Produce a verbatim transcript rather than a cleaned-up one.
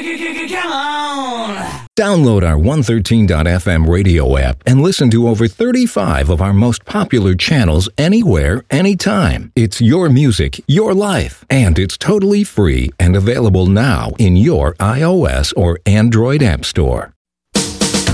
Come on! Download our one thirteen dot f m radio app and listen to over thirty-five of our most popular channels anywhere, anytime. It's your music, your life, and it's totally free and available now in your iOS or Android app store.